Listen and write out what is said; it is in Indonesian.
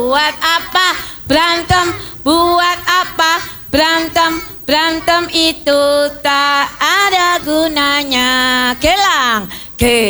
buat apa berantem, buat apa berantem, berantem itu tak ada gunanya. Kelang,